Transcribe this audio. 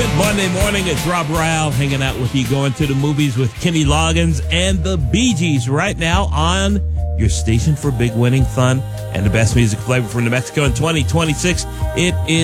Good Monday morning. It's Rob Royale hanging out with you, going to the movies with Kenny Loggins and the Bee Gees right now on your station for big winning fun and the best music flavor from New Mexico in 2026. It is